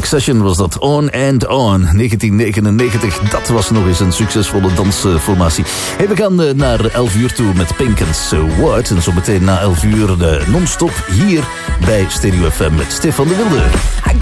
Succession was dat. On and On, 1999. Dat was nog eens een succesvolle dansformatie. Hey, we gaan naar 11 uur toe met Pink and So What. En zometeen na 11 uur non-stop hier bij Stereo FM met Stefan de Wilde.